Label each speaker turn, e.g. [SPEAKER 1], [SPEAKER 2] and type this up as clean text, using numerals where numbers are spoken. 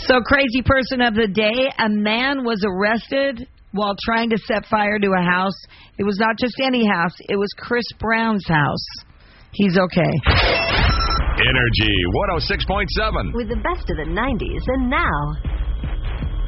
[SPEAKER 1] So, crazy person of the day, a man was arrested while trying to set fire to a house. It was not just any house, it was Chris Brown's house. He's okay.
[SPEAKER 2] Energy 106.7.
[SPEAKER 3] With the best of the 90s and now.